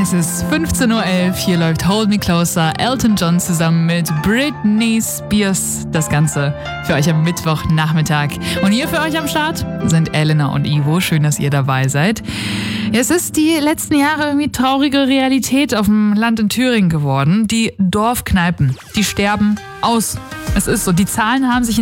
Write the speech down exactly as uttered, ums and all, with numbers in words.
Es ist fünfzehn Uhr elf, hier läuft Hold Me Closer, Elton John zusammen mit Britney Spears. Das Ganze für euch am Mittwochnachmittag. Und hier für euch am Start sind Elena und Ivo. Schön, dass ihr dabei seid. Es ist die letzten Jahre irgendwie traurige Realität auf dem Land in Thüringen geworden. Die Dorfkneipen, die sterben aus. Es ist so, die Zahlen haben sich